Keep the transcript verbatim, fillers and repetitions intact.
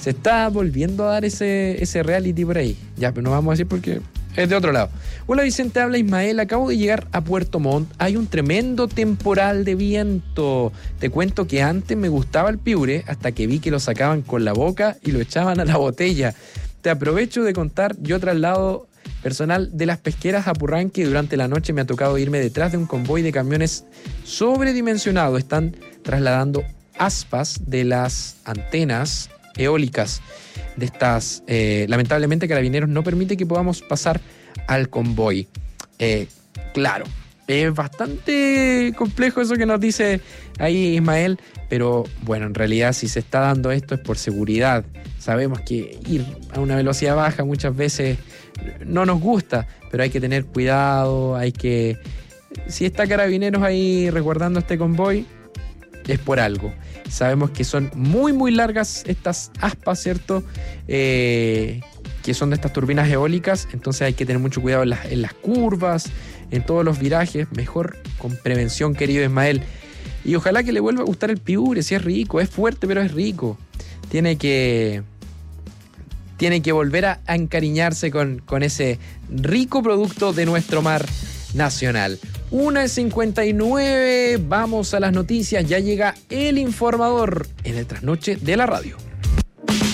Se está volviendo a dar ese, ese reality por ahí. Ya, pero no vamos a decir porque es de otro lado. Hola Vicente, habla Ismael. Acabo de llegar a Puerto Montt. Hay un tremendo temporal de viento. Te cuento que antes me gustaba el piure hasta que vi que lo sacaban con la boca y lo echaban a la botella. Te aprovecho de contar, yo traslado personal de las pesqueras a Purranque y durante la noche me ha tocado irme detrás de un convoy de camiones sobredimensionados. Están trasladando aspas de las antenas eólicas de estas. Eh, lamentablemente Carabineros no permite que podamos pasar al convoy. Eh, claro, es bastante complejo eso que nos dice ahí Ismael, pero bueno, en realidad si se está dando esto es por seguridad. Sabemos que ir a una velocidad baja muchas veces no nos gusta, pero hay que tener cuidado, hay que... Si está Carabineros ahí resguardando este convoy, es por algo. Sabemos que son muy muy largas estas aspas, ¿cierto? Eh, que son de estas turbinas eólicas, entonces hay que tener mucho cuidado en las, en las curvas, en todos los virajes, mejor con prevención, querido Ismael. Y ojalá que le vuelva a gustar el piure, si es rico, es fuerte pero es rico. Tiene que... Tiene que volver a, a encariñarse con, con ese rico producto de nuestro mar nacional. una cincuenta y nueve, vamos a las noticias, ya llega el informador en el trasnoche de la radio.